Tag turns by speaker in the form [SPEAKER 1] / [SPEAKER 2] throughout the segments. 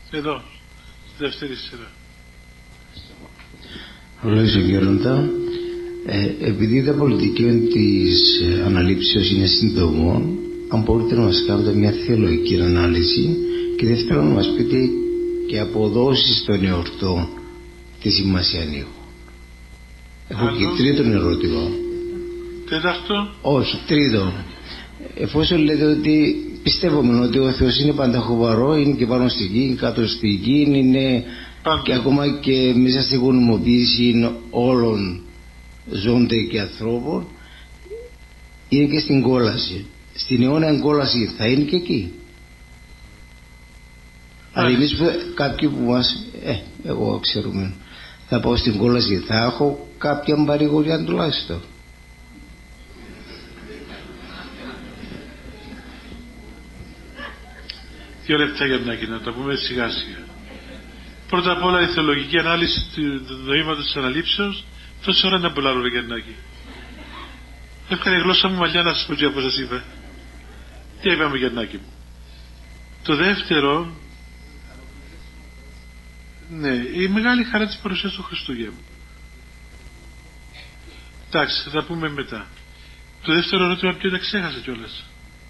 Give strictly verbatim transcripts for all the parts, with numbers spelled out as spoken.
[SPEAKER 1] Εδώ, στη δεύτερη σειρά.
[SPEAKER 2] Λόγια Γέροντα, ε, επειδή τα πολιτική της αναλήψεως είναι σύντομο, αν μπορείτε να μας κάνετε μια θεολογική ανάλυση και δεύτερον να μας πείτε και αποδόσεις των εορτών τη σημασία έχω. Έχω Άλλο. Και τρίτον ερώτημα.
[SPEAKER 1] Τέταρτο.
[SPEAKER 2] Όχι, τρίτο. Εφόσον λέτε ότι πιστεύουμε ότι ο Θεός είναι πανταχοβαρό, είναι και πάνω στη γη, κάτω στη γη, είναι Πάντα. Και ακόμα και μέσα στη γονιμοποίηση όλων ζώντων και ανθρώπων, είναι και στην κόλαση. Στην αιώνια κόλαση θα είναι και εκεί. Αλλά εμείς κάποιοι που μας, ε, εγώ ξέρουμε, θα πάω στην κόλαση, θα έχω κάποια παρηγοριά τουλάχιστον.
[SPEAKER 1] Δύο λεπτά για να, να τα πούμε σιγά σιγά. Πρώτα απ' όλα η θεολογική ανάλυση του νοήματος της αναλήψεως. Τόση ώρα να μπολάρω ρε Γιαννάκη. Έφκανε η γλώσσα μου μαλλιά να σας πω και όπως σας είπα. Τι είπαμε Γιαννάκη μου. Το δεύτερο, ναι, η μεγάλη χαρά της παρουσίας του Χριστουγέννου. Εντάξει, θα τα πούμε μετά. Το δεύτερο ερώτημα ποιο τα ξέχασε κιόλας.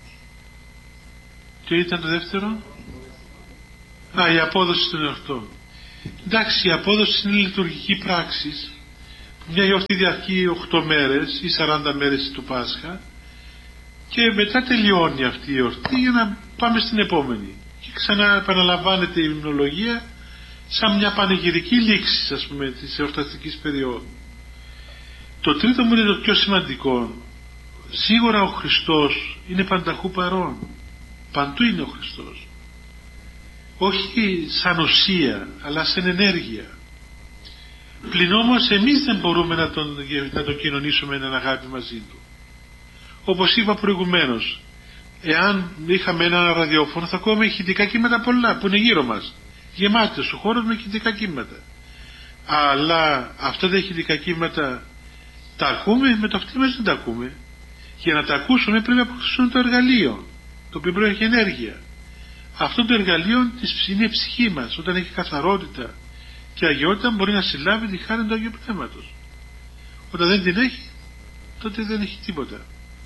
[SPEAKER 1] Ποιο ήταν το δεύτερο? Α, η απόδοση των εορτών. Εντάξει, η απόδοση είναι λειτουργική πράξη. Μια γιορτή διαρκεί οκτώ μέρες ή σαράντα μέρες του Πάσχα και μετά τελειώνει αυτή η γιορτή για να πάμε στην επόμενη. Και ξανά επαναλαμβάνεται η υμνολογία σαν μια πανηγυρική λήξη, ας πούμε, της εορταστικής περίοδου. Το τρίτο μου είναι το πιο σημαντικό. Σίγουρα ο Χριστός είναι πανταχού παρόν. Παντού είναι ο Χριστός. Όχι σαν ουσία, αλλά σαν ενέργεια. Πλην όμως εμείς δεν μπορούμε να τον, να τον κοινωνήσουμε έναν αγάπη μαζί του. Όπως είπα προηγουμένως, εάν είχαμε ένα ραδιόφωνο θα ακούμε ηχητικά κύματα πολλά που είναι γύρω μας. Γεμάτος ο χώρος με ηχητικά κύματα. Αλλά αυτά τα ηχητικά κύματα τα ακούμε, με το αυτί μας δεν τα ακούμε. Για να τα ακούσουμε πρέπει να αποκτήσουμε το εργαλείο, το οποίο πρέπει να έχει ενέργεια. Αυτό το εργαλείο είναι η ψυχή μας. Όταν έχει καθαρότητα και αγιότητα μπορεί να συλλάβει τη χάρη του Αγίου Πνεύματος. Όταν δεν την έχει, τότε δεν έχει τίποτα.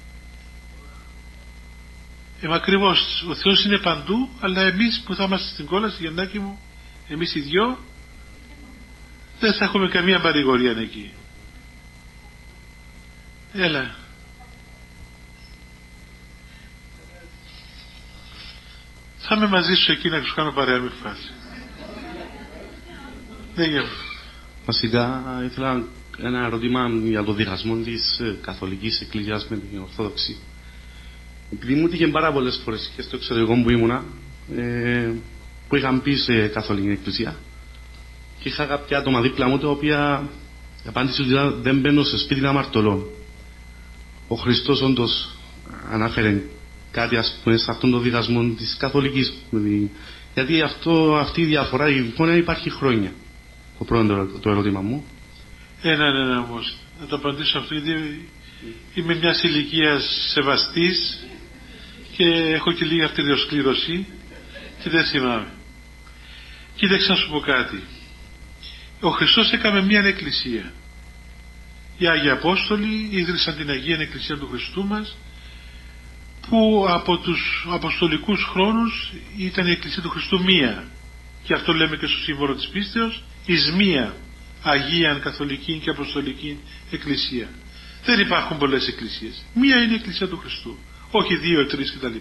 [SPEAKER 1] Ε, ακριβώς, ο Θεός είναι παντού, αλλά εμείς που θα είμαστε στην κόλαση, Γιαννάκη μου, εμείς οι δυο, δεν θα έχουμε καμία παρηγορία εκεί. Έλα. Θα είμαι μαζί σου εκεί να σου κάνω παρέα με φάση. Δεν γεύω.
[SPEAKER 3] Βασικά ήθελα ένα ερώτημα για το διχασμό της Καθολικής Εκκλησίας με την Ορθόδοξη. Επειδή μου τύχε πάρα πολλές φορές και στο εξωτερικό που ήμουνα, ε, που είχαν πει σε Καθολική Εκκλησία και είχα κάποια άτομα δίπλα μου τα οποία απάντησε ότι δεν μπαίνω σε σπίτι αμαρτωλών. Ο Χριστός όντως ανάφερε κάτι, ας πούμε, σε αυτόν τον διχασμό της Καθολικής. Γιατί αυτό, αυτή η διαφορά, η εικόνα υπάρχει χρόνια. Το πρώτο το ερώτημα μου.
[SPEAKER 1] Ένα, ένα όμως. Να το απαντήσω αυτό, γιατί είμαι μιας ηλικίας σεβαστής και έχω και λίγη αρτηριοσκλήρωση και δεν θυμάμαι. Κοίταξε να σου πω κάτι. Ο Χριστός έκαμε μια εκκλησία. Οι Άγιοι Απόστολοι ίδρυσαν την Αγία Εκκλησία του Χριστού μας, που από τους αποστολικούς χρόνους ήταν η Εκκλησία του Χριστού μία, και αυτό λέμε και στο σύμβολο της πίστεως, εις μία Αγίαν Καθολική και Αποστολική Εκκλησία. Δεν υπάρχουν πολλές εκκλησίες. Μία είναι η Εκκλησία του Χριστού, όχι δύο, τρεις κτλ.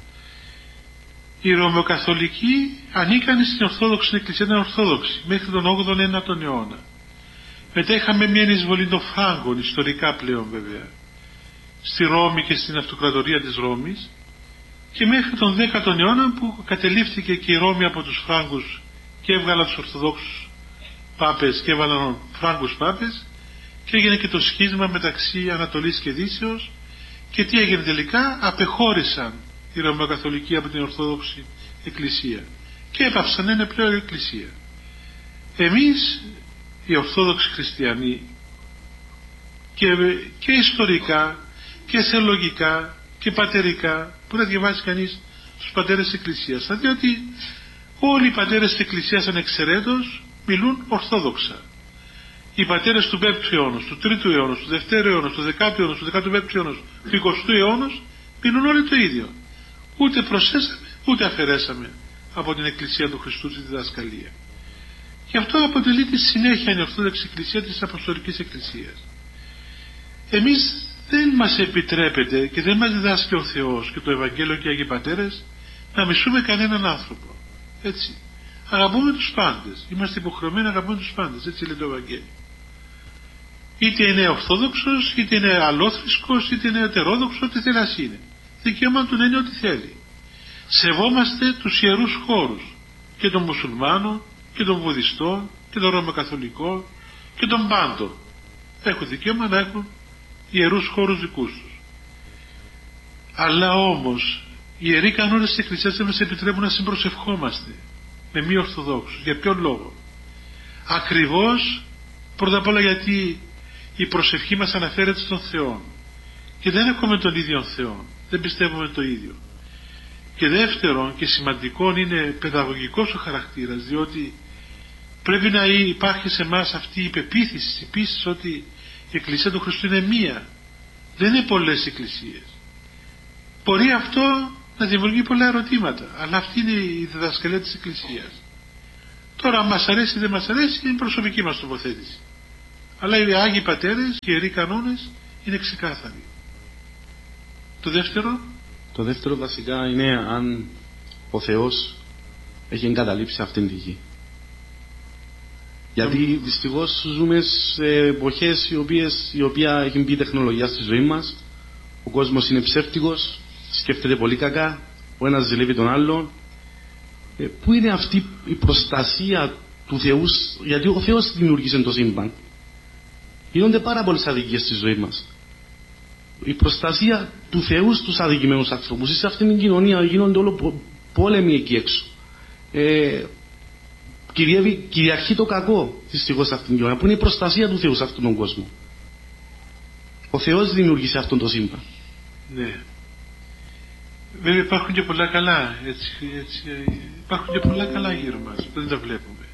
[SPEAKER 1] Οι Ρωμαιοκαθολικοί ανήκαν στην Ορθόδοξη Εκκλησία, ήταν Ορθόδοξη μέχρι τον όγδοο ένατο αιώνα. Μετά είχαμε μια εισβολή των Φράγκων, ιστορικά πλέον βέβαια, στη Ρώμη και στην αυτοκρατορία της Ρώμης, και μέχρι τον δέκατο αιώνα που κατελήφθηκε και η Ρώμη από τους Φράγκους και έβγαλαν τους Ορθοδόξους Πάπες και έβαλαν Φράγκους Πάπες και έγινε και το σχίσμα μεταξύ Ανατολής και Δύσεως. Και τι έγινε τελικά? Απεχώρησαν οι Ρωμαιοκαθολικοί από την Ορθόδοξη Εκκλησία και έπαυσαν ένα πλέον εκκλησία. Εμείς οι Ορθόδοξοι Χριστιανοί και, και ιστορικά και θεολογικά και πατερικά, που να διαβάσει κανείς στους πατέρες της Εκκλησίας, θα δει ότι Όλοι οι πατέρες της Εκκλησίας ανεξαιρέτως μιλούν ορθόδοξα. Οι πατέρες του πέμπτου αιώνα, του τρίτου αιώνα, του δευτέρου αιώνα, του δεκάτου αιώνα, του δεκαπέμπτου αιώνα, του εικοστού αιώνα μιλούν όλοι το ίδιο. Ούτε προσθέσαμε, ούτε αφαιρέσαμε από την Εκκλησία του Χριστού τη διδασκαλία. Και αυτό αποτελεί τη συνέχεια η Ορθόδοξη Εκκλησία της Αποστολικής Εκκλησίας. Εμείς δεν μας επιτρέπεται και δεν μας διδάσκει ο Θεός και το Ευαγγέλιο και οι Αγίοι Πατέρες να μισούμε κανέναν άνθρωπο. Έτσι. Αγαπούμε τους πάντες. Είμαστε υποχρεωμένοι να αγαπούμε τους πάντες. Έτσι λέει το Ευαγγέλιο. Είτε είναι Ορθόδοξος, είτε είναι αλόθρησκος, είτε είναι ετερόδοξος, ό,τι θέλει να είναι. Δικαίωμα του να είναι ό,τι θέλει. Σεβόμαστε τους ιερούς χώρους και των μουσουλμάνων και των βουδιστών και των ρωμακαθολικών και των πάντων. Έχουν δικαίωμα να έχουν ιερούς χώρους δικούς τους. Αλλά όμως οι ιεροί κανόνες της Εκκλησίας δεν μας επιτρέπουν να συμπροσευχόμαστε με μη ορθοδόξους. Για ποιον λόγο? Ακριβώς πρώτα απ' όλα γιατί η προσευχή μας αναφέρεται στον Θεό και δεν έχουμε τον ίδιο Θεό, δεν πιστεύουμε το ίδιο. Και δεύτερον και σημαντικό είναι παιδαγωγικός ο χαρακτήρας, διότι πρέπει να υπάρχει σε εμάς αυτή η πεποίθηση, η πίστη ότι η Εκκλησία του Χριστού είναι μία, δεν είναι πολλές εκκλησίες. Μπορεί αυτό να δημιουργεί πολλά ερωτήματα, αλλά αυτή είναι η διδασκαλία της Εκκλησίας. Τώρα αν μας αρέσει ή δεν μας αρέσει είναι η προσωπική μας τοποθέτηση, αλλά οι Άγιοι Πατέρες, οι ιεροί κανόνες είναι ξεκάθαροι. Το δεύτερο
[SPEAKER 3] Το δεύτερο βασικά είναι αν ο Θεός έχει εγκαταλείψει αυτήν τη γη. Γιατί δυστυχώς ζούμε σε εποχές οι οποίες η οποία έχει μπει τεχνολογία στη ζωή μας. Ο κόσμος είναι ψεύτικος, σκέφτεται πολύ κακά, ο ένας ζηλεύει τον άλλον. Ε, πού είναι αυτή η προστασία του Θεού? Γιατί ο Θεός δημιούργησε το σύμπαν. Γίνονται πάρα πολλές αδικίες στη ζωή μας. Η προστασία του Θεού στους αδικημένους ανθρώπους. Σε αυτήν την κοινωνία γίνονται όλο πόλεμοι εκεί έξω. Ε, κυριεύει, κυριαρχεί το κακό δυστυχώς σε αυτήν την κοινωνία. Που είναι η προστασία του Θεού σε αυτόν τον κόσμο. Ο Θεός δημιούργησε αυτόν το σύμπαν.
[SPEAKER 1] Ναι. Βέβαια υπάρχουν και πολλά καλά. Έτσι, έτσι, υπάρχουν και πολλά καλά γύρω μας. Δεν τα βλέπουμε.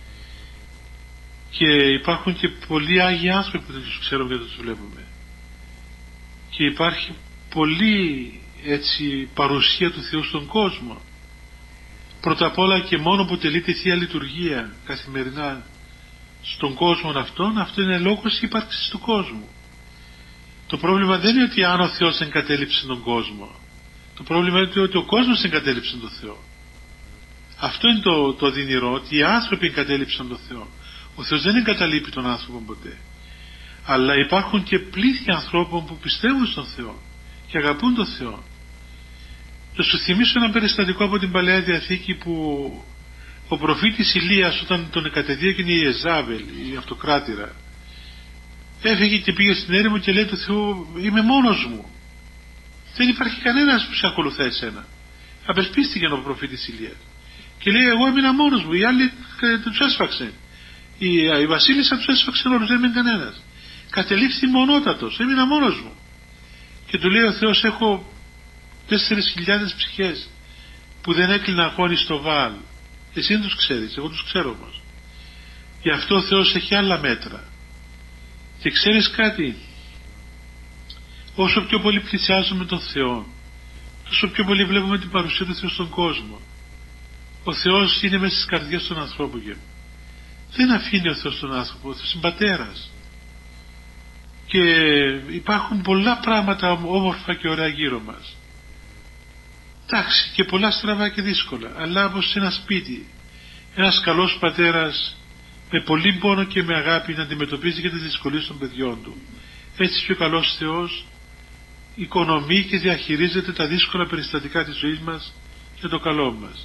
[SPEAKER 1] Και υπάρχουν και πολλοί Άγιοι άνθρωποι που δεν τους ξέρουμε και δεν τους βλέπουμε. Και υπάρχει πολύ έτσι παρουσία του Θεού στον κόσμο. Πρώτα απ' όλα και μόνο που τελείται η Θεία Λειτουργία καθημερινά στον κόσμο αυτόν, αυτό είναι λόγος ύπαρξης του κόσμου. Το πρόβλημα δεν είναι ότι αν ο Θεός εγκατέλειψε τον κόσμο. Το πρόβλημα είναι ότι ο κόσμος εγκατέλειψε τον Θεό. Αυτό είναι το, το δυνηρό, ότι οι άνθρωποι εγκατέλειψαν τον Θεό. Ο Θεός δεν εγκαταλείπει τον άνθρωπο ποτέ. Αλλά υπάρχουν και πλήθη ανθρώπων που πιστεύουν στον Θεό και αγαπούν τον Θεό. Θα σου θυμίσω ένα περιστατικό από την Παλαιά Διαθήκη που ο προφήτης Ηλίας, όταν τον κατεδίωκε η Ιεζάβελ, η αυτοκράτηρα, έφυγε και πήγε στην έρημο και λέει του Θεού, είμαι μόνος μου, δεν υπάρχει κανένας που σε ακολουθά εσένα. Απελπίστηκε ο προφήτης Ηλίας και λέει, εγώ έμεινα μόνος μου, οι άλλοι τους έσφαξε, η, η βασίλισσα τους έσφαξε όλους, δεν έμεινε κανένας. Κατελήφθη μονότατος, έμεινα μόνος μου. Και του λέει ο Θεός, έχω τέσσερις χιλιάδες ψυχές που δεν έκλεινα αγώνη στο Βαάλ. Εσύ δεν τους ξέρεις, εγώ τους ξέρω όμως. Γι' αυτό ο Θεός έχει άλλα μέτρα. Και ξέρεις κάτι, όσο πιο πολύ πλησιάζουμε τον Θεό, τόσο πιο πολύ βλέπουμε την παρουσία του Θεού στον κόσμο. Ο Θεός είναι μέσα στις καρδιές των ανθρώπων. Δεν αφήνει ο Θεός τον άνθρωπο, ο Θεός είναι πατέρας. Και υπάρχουν πολλά πράγματα όμορφα και ωραία γύρω μας. Εντάξει, και πολλά στραβά και δύσκολα, αλλά όπως σε ένα σπίτι ένας καλός πατέρας με πολύ πόνο και με αγάπη να αντιμετωπίζει και τις δυσκολίες των παιδιών του, έτσι και ο καλός Θεός οικονομεί και διαχειρίζεται τα δύσκολα περιστατικά της ζωής μας για το καλό μας.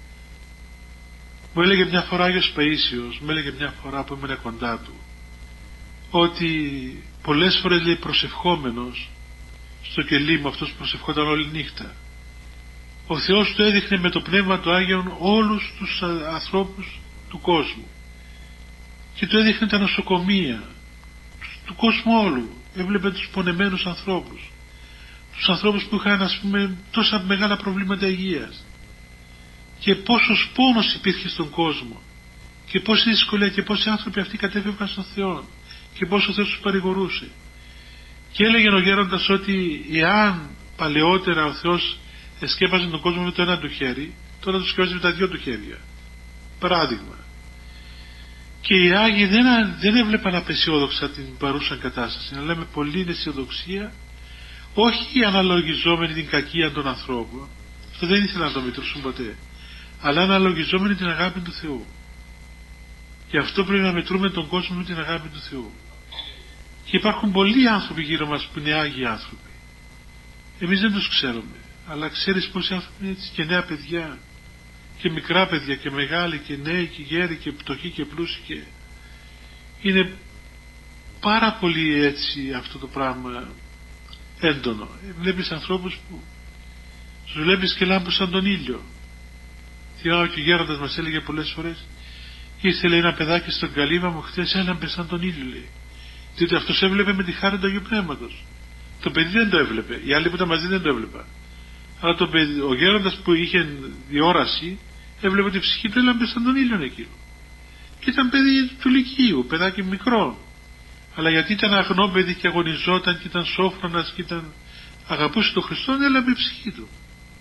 [SPEAKER 1] Μου έλεγε μια φορά Άγιος Παΐσιος, μου έλεγε μια φορά που ήμουν κοντά του, ότι πολλές φορές, λέει, προσευχόμενος στο κελί μου, αυτός που προσευχόταν όλη νύχτα, ο Θεός του έδειχνε με το Πνεύμα του Άγιον όλους τους ανθρώπους του κόσμου και του έδειχνε τα νοσοκομεία του κόσμου όλου. Έβλεπε τους πονεμένους ανθρώπους, τους ανθρώπους που είχαν, ας πούμε, τόσα μεγάλα προβλήματα υγείας, και πόσος πόνος υπήρχε στον κόσμο και πόση δυσκολία και πόσοι άνθρωποι αυτοί κατέφευγαν στον Θεό και πόσο ο Θεός τους παρηγορούσε. Και έλεγε ο γέροντας ότι εάν παλαιότερα ο Θεός εσκέπαζε τον κόσμο με το ένα του χέρι, τώρα του σκέπαζε με τα δυο του χέρια. Παράδειγμα. Και οι Άγιοι δεν, δεν έβλεπαν απεσιόδοξα την παρούσα κατάσταση, αλλά με πολλή αισιοδοξία, όχι αναλογιζόμενοι την κακία των ανθρώπων, αυτό δεν ήθελαν να το μετρούσουν ποτέ, αλλά αναλογιζόμενοι την αγάπη του Θεού. Γι' αυτό πρέπει να μετρούμε τον κόσμο με την αγάπη του Θεού. Και υπάρχουν πολλοί άνθρωποι γύρω μας που είναι Άγιοι άνθρωποι. Εμείς δεν τους ξέρουμε, αλλά ξέρεις πόσοι άνθρωποι είναι έτσι, και νέα παιδιά και μικρά παιδιά και μεγάλοι και νέοι και γέροι και πτωχοί και πλούσιοι, και είναι πάρα πολύ έτσι αυτό το πράγμα έντονο. Βλέπεις ανθρώπους που τους βλέπεις και λάμπουν σαν τον ήλιο. Θυμάμαι και ο γέροντας μας έλεγε πολλές φορές, ήρθε λέει ένα παιδάκι στον καλύβα μου χθες, έλαμπε σαν τον ήλιο, λέει. Διότι αυτός έβλεπε με τη χάρη του Αγίου Πνεύματος. Το παιδί δεν το έβλεπε, οι άλλοι που ήταν μαζί δεν το έβλεπαν. Αλλά το παιδί, ο γέροντας που είχε διόραση έβλεπε ότι η ψυχή του έλαμπε σαν τον ήλιο εκείνο. Και ήταν παιδί του Λυκείου, παιδάκι μικρό. Αλλά γιατί ήταν αγνό παιδί και αγωνιζόταν και ήταν σόφρονας και ήταν, αγαπούσε τον Χριστό, έλαμπε η ψυχή του.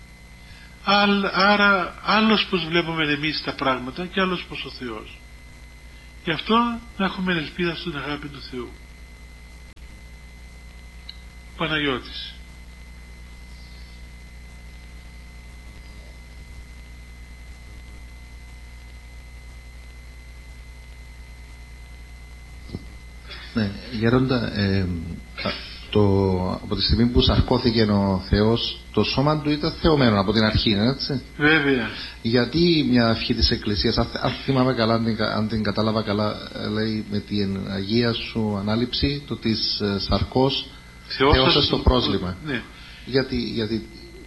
[SPEAKER 1] Άρα άλλος πως βλέπουμε εμείς τα πράγματα και άλλος πως ο Θεός. Γι' αυτό να έχουμε ελπίδα στην αγάπη του Θεού. Παναγιώτης.
[SPEAKER 4] Ναι, Γέροντα, ε, το, από τη στιγμή που σαρκώθηκε ο Θεός, το σώμα του ήταν θεωμένο από την αρχή, έτσι.
[SPEAKER 1] Βέβαια.
[SPEAKER 4] Γιατί μια ευχή της Εκκλησίας, αν, αν θυμάμαι καλά, αν την, αν την κατάλαβα καλά, λέει με την Αγία σου ανάληψη, το της ε, σαρκός θεώσας το πρόσλημα.
[SPEAKER 1] Ναι.
[SPEAKER 4] Γιατί, γιατί...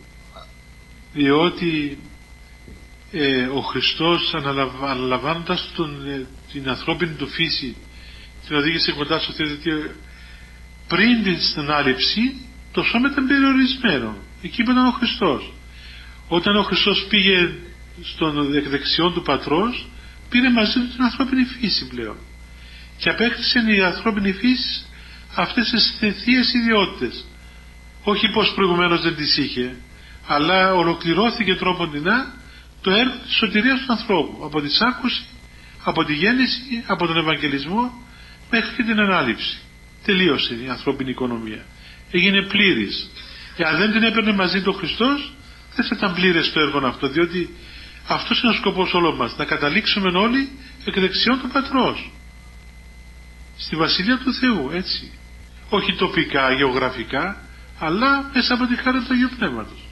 [SPEAKER 1] Διότι ε, ο Χριστός αναλαμβάνοντας τον, ε, την ανθρώπινη του φύση, την οδήγησε κοντά στο Θεό, γιατί πριν την ανάληψη το σώμα ήταν περιορισμένο. Εκεί που ήταν ο Χριστός. Όταν ο Χριστός πήγε στον δεξιόν του Πατρός, πήρε μαζί του την ανθρώπινη φύση πλέον. Και απέκτησε η ανθρώπινη φύση αυτές τις θείες ιδιότητες. Όχι πως προηγουμένως δεν τις είχε, αλλά ολοκληρώθηκε τρόποντινά το έργο της σωτηρίας του ανθρώπου. Από τη σάκωση, από τη γέννηση, από τον Ευαγγελισμό μέχρι και την ανάληψη. Τελείωσε η ανθρώπινη οικονομία. Έγινε πλήρης. Εάν δεν την έπαιρνε μαζί του ο Χριστός, δεν θα ήταν πλήρες το έργο αυτό, διότι αυτός είναι ο σκοπός όλων μας, να καταλήξουμε όλοι εκ δεξιών του Πατρός στη Βασιλεία του Θεού, έτσι. Όχι τοπικά, γεωγραφικά, αλλά μέσα από τη χάρη του Αγίου Πνεύματος.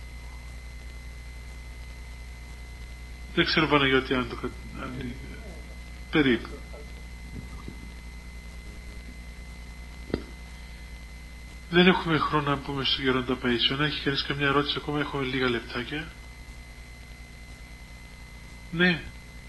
[SPEAKER 1] Δεν ξέρω, Παναγιώτη, αν το αν... περίπου. Δεν έχουμε χρόνο να πούμε στο Γέροντα Παΐσιο. Αν έχει κανείς καμιά ερώτηση ακόμα, έχουμε λίγα λεπτάκια. Ναι.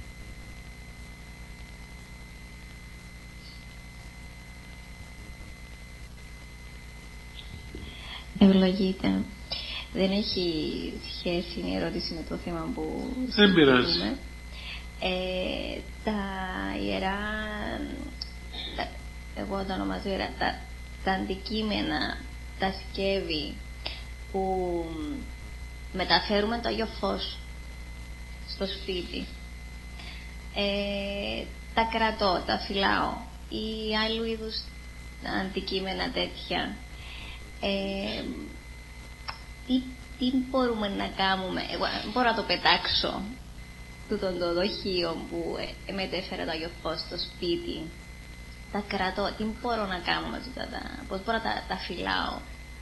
[SPEAKER 5] Ευλογείτε. Δεν έχει σχέση η ερώτηση με το θέμα που
[SPEAKER 1] δεν πειράζει.
[SPEAKER 5] Ε, τα ιερά, τα, εγώ το ονομάζω ιερά, τα, τα αντικείμενα, τα σκεύη που μεταφέρουμε το Άγιο Φως στο σπίτι, ε, τα κρατώ, τα φυλάω ή άλλου είδους αντικείμενα τέτοια. Ε, τι, τι μπορούμε να κάνουμε? Εγώ μπορώ να το πετάξω τούτον το δοχείο που ε, μετέφερε το Άγιο Φως στο σπίτι, τα κρατώ, τι μπορώ να κάνω με τούτα τα, πώς μπορώ να τα, τα φυλάω?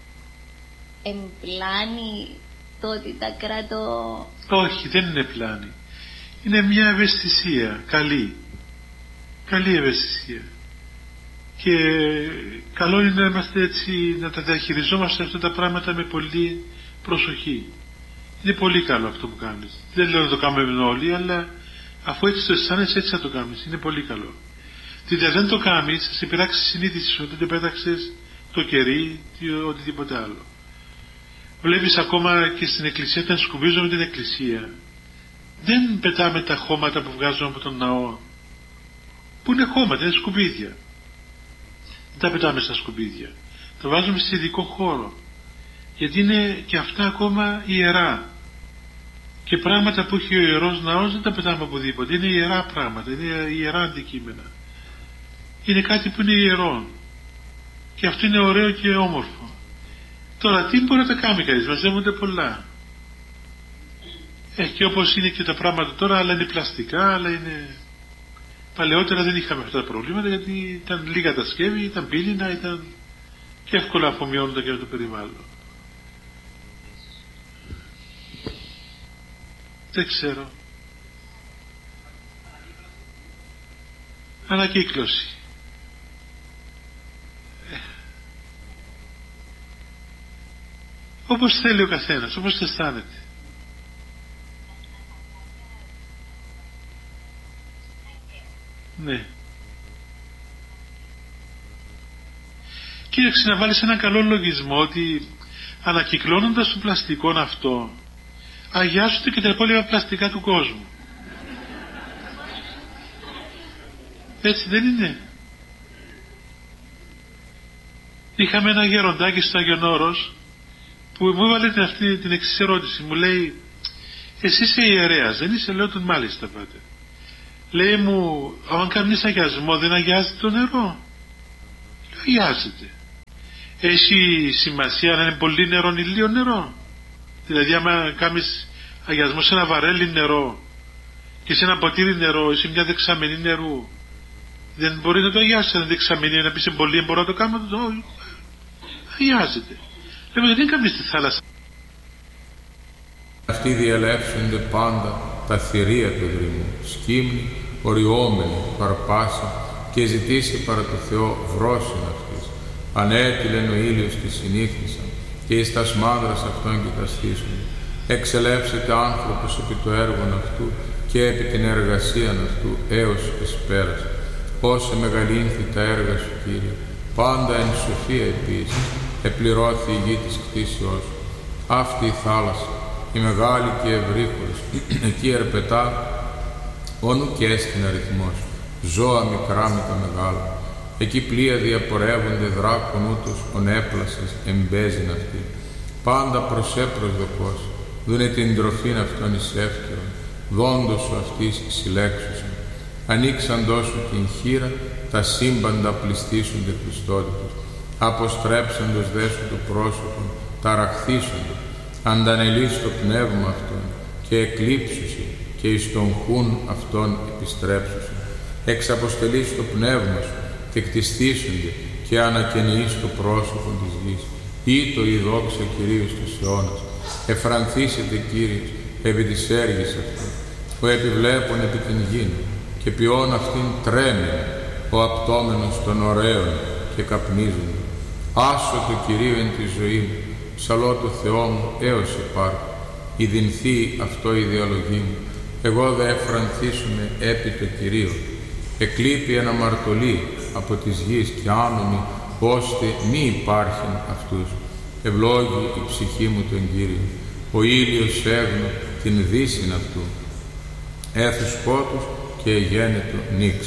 [SPEAKER 5] Εμπλάνει το ότι τα κρατώ?
[SPEAKER 1] Όχι, δεν είναι πλάνη, είναι μια ευαισθησία καλή, καλή ευαισθησία, και καλό είναι να είμαστε έτσι, να τα διαχειριζόμαστε αυτά τα πράγματα με πολύ προσοχή. Είναι πολύ καλό αυτό που κάνεις. Δεν λέω να το κάνουμε όλοι, αλλά αφού έτσι το αισθάνεσαι, έτσι θα το κάνεις. Είναι πολύ καλό. Διότι αν δεν το κάνεις, θα σε πειράξει η συνείδηση σου, ότι πέταξες το κερί ή οτιδήποτε άλλο. Βλέπεις ακόμα και στην εκκλησία, όταν σκουπίζουμε την εκκλησία, δεν πετάμε τα χώματα που βγάζουμε από τον ναό, που είναι χώματα, είναι σκουπίδια. Δεν τα πετάμε στα σκουπίδια, τα βάζουμε σε ειδικό χώρο, γιατί είναι και αυτά ακόμα ιερά. Και πράγματα που έχει ο ιερός ναός δεν τα πετάμε οπουδήποτε, είναι ιερά πράγματα, είναι ιερά αντικείμενα, είναι κάτι που είναι ιερό, και αυτό είναι ωραίο και όμορφο. Τώρα τι μπορεί να τα κάνει κανείς, μαζεύονται πολλά. Ε, και όπως είναι και τα πράγματα τώρα, άλλα είναι πλαστικά, άλλα είναι... Παλαιότερα δεν είχαμε αυτά τα προβλήματα, γιατί ήταν λίγα τα σκεύη, ήταν πύληνα, ήταν και εύκολα αφομοιώνονταν και με το περιβάλλον. Δεν ξέρω. Ανακύκλωση. Ε. Όπως θέλει ο καθένας, όπως αισθάνεται. Ναι. Κοίταξε να βάλεις έναν καλό λογισμό ότι ανακυκλώνοντας το πλαστικό αυτό αγιάζονται και τα υπόλοιπα πλαστικά του κόσμου. Έτσι δεν είναι? Είχαμε ένα γεροντάκι στο Άγιον Όρος που μου έβαλε την, αυτή την εξής ερώτηση. Μου λέει, εσύ είσαι ιερέας, δεν είσαι? Λέω τον μάλιστα πάτε. Λέει μου, αν κάνεις αγιασμό δεν αγιάζεται το νερό? Λέω αγιάζεται. Έχει σημασία να είναι πολύ νερό ή λίγο νερό? Δηλαδή άμα κάνεις αγιασμό σε ένα βαρέλι νερό και σε ένα ποτήρι νερό ή σε μια δεξαμενή νερού, δεν μπορεί να το αγιάσει ένα δεξαμενή, να πει σε πολύ μπορώ να το κάνω? Το αγιάζεται. Λέμε δεν κάνεις στη θάλασσα.
[SPEAKER 6] Αυτοί διαλέψονται πάντα τα θηρία του δρυμού, σκύμνη, οριόμενη, παρπάσα, και ζητήσει παρά το Θεό βρόσιν αυτής. Ανέτειλεν ο ήλιος και συνήθισαν, και εις τας μάδρας αυτών κοιταστήσουν. Εξελεύσετε άνθρωπος επί το έργον αυτού και επί την εργασίαν αυτού έως εις πέρας. Όσε μεγαλύνθη τα έργα σου, Κύριε, πάντα εν σοφία επίσης, επληρώθη η γη της κτήσεώς σου. Αυτή η θάλασσα, η μεγάλη και ευρύχωρη, εκεί ερπετά όνου και έστειν αριθμός, ζώα μικρά με τα μεγάλα. Εκεί πλοία διαπορεύονται δράκων ούτως ονέπλασες εμπέζιν αυτή. Πάντα προσέ προσδοκός, δούνε την τροφήν αυτών εις εύκαιρον, δόντος σου αυτής συλλέξουσαν. Ανοίξαντός σου την χείρα, τα σύμπαντα πληστήσονται Χριστότητος. Αποστρέψαντος δε σου το πρόσωπο, ταραχθήσονται. Αντανελείς το πνεύμα αυτών και εκλείψουσι, και εις τον χούν αυτών επιστρέψουσι. Εξαποστελείς το πνεύμα σου και κτιστήσονται και ανακαινείς το πρόσωπο της γης. Ήτο η δόξα Κυρίου στους αιώνας. Εφρανθήσετε, Κύριε, επί της έργης αυτών, ο επιβλέπων επί την γην, και ποιόν αυτήν τρέμει ο απτόμενος των ωραίων και καπνίζονται. Άσω το Κυρίο εν τη ζωή μου, ψαλώ το Θεό μου έως υπάρχω. Ιδυνθεί αυτό η διαλογή μου, εγώ δε εφρανθίσουμε επί το Κυρίο. Εκλείπει αναμαρτωλή από της γης και άνομη, ώστε μη υπάρχειν αυτούς. Ευλόγη η ψυχή μου τον Κύριο, ο ήλιος έγνω την δύσιν αυτού. Έθους σκότους και γένετο νύξ.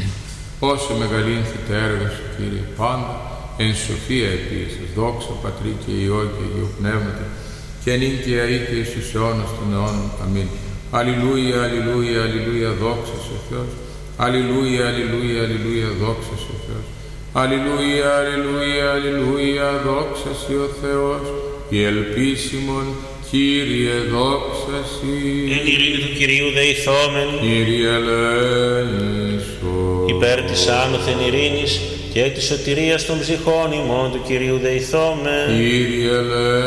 [SPEAKER 6] Όσο μεγαλύνθη τα έργα σου, Κύριε, πάντα εν σοφία επίσης, δόξα Πατρί και Υιό και Αγίου Πνεύματι, και νυν και αεί και εις τους αιώνας των αιώνων. Αμήν. Αλληλούια, αλληλούια, αλληλούια, δόξα σε Θεός. Αλληλούια, αλληλούια, αλληλούια, δόξα σε Θεός. Αλληλούια, αλληλούια, αλληλούια, δόξα σε ο Θεός. Η ελπίσιμον, Κύριε, δόξα σε.
[SPEAKER 7] Εν ειρήνη του Κυρίου δεηθόμεν.
[SPEAKER 6] Κύριε ελέησον.
[SPEAKER 7] Υπέρ της άνωθεν ειρήνης και της σωτηρίας των ψυχών ημών του Κυρίου δεηθόμεν.
[SPEAKER 6] Κύριε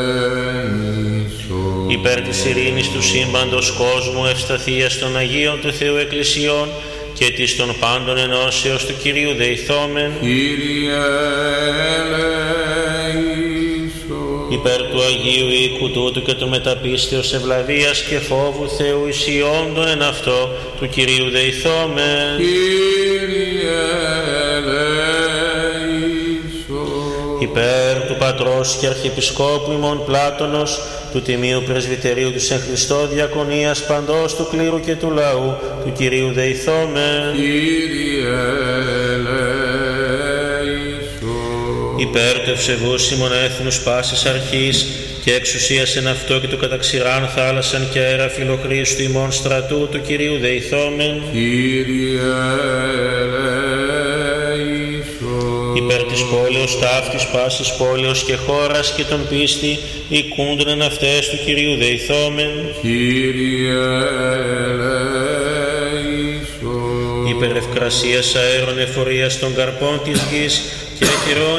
[SPEAKER 6] ελέησον.
[SPEAKER 7] Υπέρ της ειρήνης του σύμπαντος κόσμου, ευσταθίας των Αγίων του Θεού Εκκλησιών και της των πάντων ενώσεως του Κυρίου δεηθόμεν.
[SPEAKER 6] Κύριε ελέησον.
[SPEAKER 7] Υπέρ του Αγίου οίκου τούτου και του μεταπίστεως ευλαβίας και φόβου Θεού ισιόντων εν αυτό του Κυρίου δεηθόμεν.
[SPEAKER 6] Κύριε ελέησον.
[SPEAKER 7] Υπέρ του Πατρός πατρός και αρχιεπισκόπου ημών Πλάτωνος, του Τιμίου Πρεσβυτερίου του Εν Χριστώ Διακονίας παντός του κλήρου και του λαού, του Κυρίου δεηθώμεν.
[SPEAKER 6] Κύριε ελέησον.
[SPEAKER 7] Υπέρ του ευσεβούς ημών έθνους πάσης αρχής και εξουσίας εν αυτό και του καταξηράν θάλασσαν και αέρα φιλοχρήστου ημών στρατού, του Κυρίου δεηθώμεν.
[SPEAKER 6] Κύριε
[SPEAKER 7] υπέρ της πόλεως ταύτης πάσης πόλεως και χώρας και των πίστη οικούντων εν αυτές του Κυρίου δεηθώμεν.
[SPEAKER 6] Κύριε ελέησον.
[SPEAKER 7] Υπερ ευκρασίας αέρων εφορίας των καρπών της γης και εχειρών